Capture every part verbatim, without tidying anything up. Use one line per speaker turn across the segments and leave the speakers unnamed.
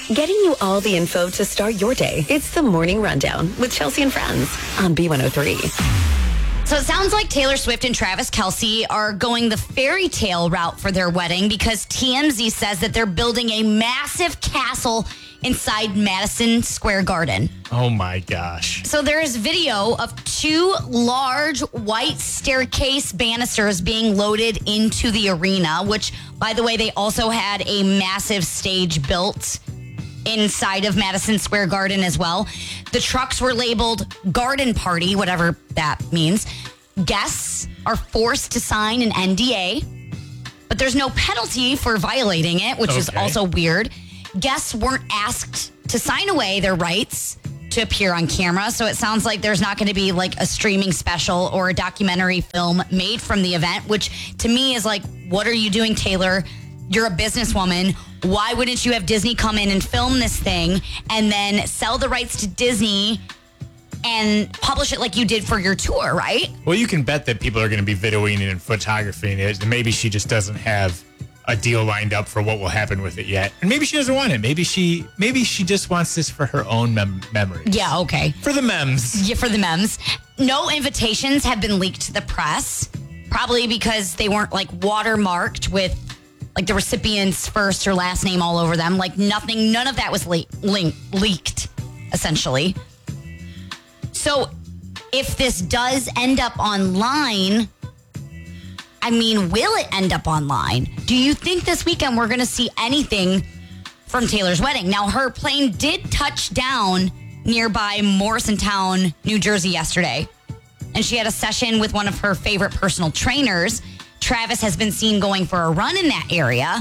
Getting you all the info to start your day. It's the Morning Rundown with Chelsea and Friends on B one oh three.
So it sounds like Taylor Swift and Travis Kelce are going the fairy tale route for their wedding because T M Z says that they're building a massive castle inside Madison Square Garden.
Oh my gosh.
So there is video of two large white staircase banisters being loaded into the arena, which, by the way, they also had a massive stage built inside of Madison Square Garden as well. The trucks were labeled Garden Party, whatever that means. Guests are forced to sign an N D A, but there's no penalty for violating it, which okay. is also weird. Guests weren't asked to sign away their rights to appear on camera, so it sounds like there's not going to be like a streaming special or a documentary film made from the event, which to me is like, what are you doing, Taylor? You're a businesswoman. Why wouldn't you have Disney come in and film this thing and then sell the rights to Disney and publish it like you did for your tour, right?
Well, you can bet that people are going to be videoing it and photographing it. And maybe she just doesn't have a deal lined up for what will happen with it yet. And maybe she doesn't want it. Maybe she maybe she just wants this for her own mem- memories.
Yeah, okay.
For the memes.
Yeah, for the memes. No invitations have been leaked to the press, probably because they weren't like watermarked with like the recipient's first or last name all over them. Like nothing, none of that was le- link, leaked, essentially. So if this does end up online, I mean, will it end up online? Do you think this weekend we're going to see anything from Taylor's wedding? Now, her plane did touch down nearby Morrisontown, New Jersey yesterday, and she had a session with one of her favorite personal trainers. Travis has been seen going for a run in that area.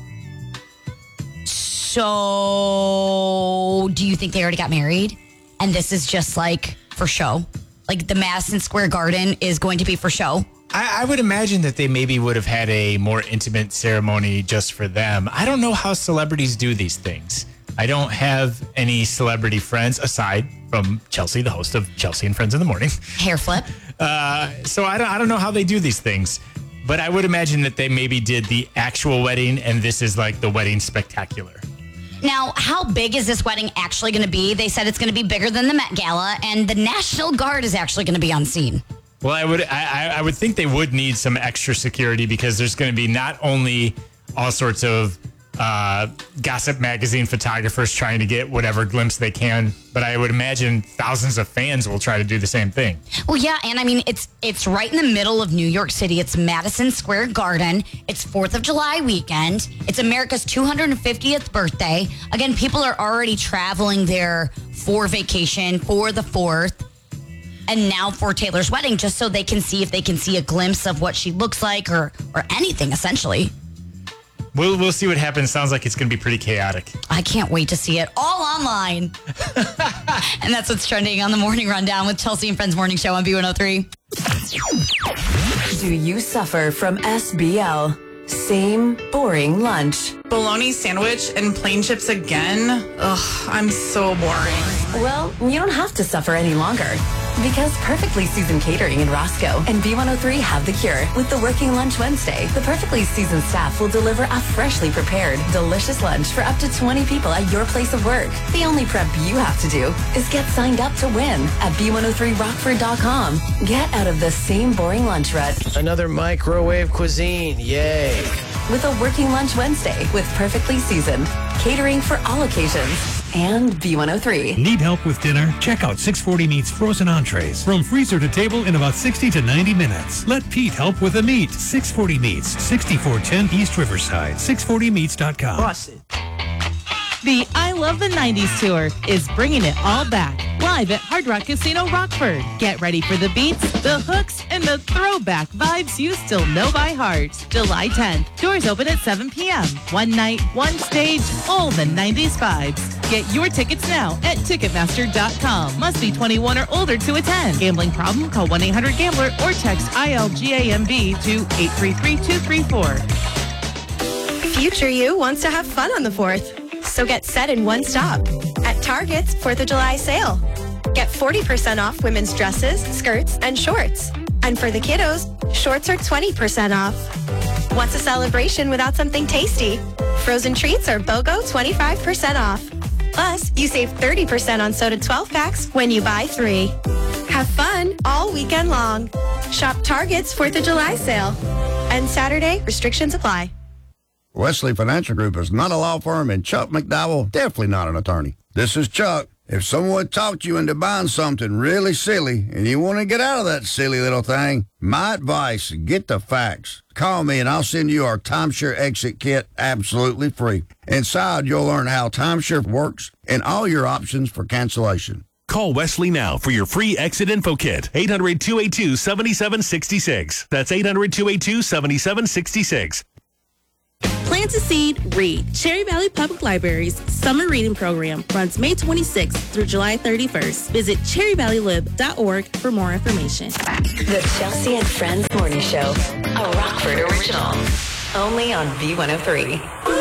So, do you think they already got married? And this is just like for show? Like the Madison Square Garden is going to be for show?
I, I would imagine that they maybe would have had a more intimate ceremony just for them. I don't know how celebrities do these things. I don't have any celebrity friends aside from Chelsea, the host of Chelsea and Friends in the Morning.
Hair flip.
Uh, so I don't, I don't know how they do these things. But I would imagine that they maybe did the actual wedding and this is like the wedding spectacular.
Now, how big is this wedding actually going to be? They said it's going to be bigger than the Met Gala, and the National Guard is actually going to be on scene.
Well, I would I, I would think they would need some extra security because there's going to be not only all sorts of uh, gossip magazine photographers trying to get whatever glimpse they can, but I would imagine thousands of fans will try to do the same thing.
Well, yeah, and I mean, it's it's right in the middle of New York City. It's Madison Square Garden. It's fourth of July weekend. It's America's two hundred fiftieth birthday. Again, people are already traveling there for vacation, for the fourth, and now for Taylor's wedding, just so they can see if they can see a glimpse of what she looks like or or anything, essentially.
We'll we'll see what happens. Sounds like it's going to be pretty chaotic.
I can't wait to see it all online. And that's what's trending on the Morning Rundown with Chelsea and Friends Morning Show on B one oh three.
Do you suffer from S B L? Same boring lunch.
Bologna sandwich and plain chips again? Ugh, I'm so boring.
Well, you don't have to suffer any longer. Because Perfectly Seasoned Catering in Roscoe and B one oh three have the cure. With the Working Lunch Wednesday, the Perfectly Seasoned staff will deliver a freshly prepared, delicious lunch for up to twenty people at your place of work. The only prep you have to do is get signed up to win at B one oh three rockford dot com. Get out of the same boring lunch rut.
Another microwave cuisine, yay.
With a Working Lunch Wednesday with Perfectly Seasoned. Catering for all occasions. And B one oh three.
Need help with dinner? Check out six forty Meats frozen entrees. From freezer to table in about sixty to ninety minutes. Let Pete help with the meat. six forty Meats, sixty-four ten East Riverside. six forty meats dot com.
Busted. The I Love the nineties Tour is bringing it all back. Live at Hard Rock Casino Rockford. Get ready for the beats, the hooks, and the throwback vibes you still know by heart. July tenth. Doors open at seven p.m. One night, one stage, all the nineties vibes. Get your tickets now at Ticketmaster dot com. Must be twenty-one or older to attend. Gambling problem? Call one eight hundred gambler or text I L G A M B to eight three three two three four.
Future you wants to have fun on the fourth. So get set in one stop at Target's fourth of July sale. Get forty percent off women's dresses, skirts, and shorts. And for the kiddos, shorts are twenty percent off. What's a celebration without something tasty? Frozen treats are BOGO twenty-five percent off. Plus, you save thirty percent on soda twelve packs when you buy three. Have fun all weekend long. Shop Target's fourth of July sale. And Saturday, restrictions apply.
Wesley Financial Group is not a law firm, and Chuck McDowell definitely not an attorney. This is Chuck. If someone talked you into buying something really silly and you want to get out of that silly little thing, my advice, get the facts. Call me and I'll send you our timeshare exit kit absolutely free. Inside, you'll learn how timeshare works and all your options for cancellation.
Call Wesley now for your free exit info kit. eight hundred, two eight two, seven seven six six. That's eight hundred, two eight two, seven seven six six.
Plant a Seed, Read. Cherry Valley Public Library's summer reading program runs May twenty-sixth through July thirty-first. Visit cherry valley lib dot org for more information.
The Chelsea and Friends Morning Show, a Rockford original. Only on V one oh three.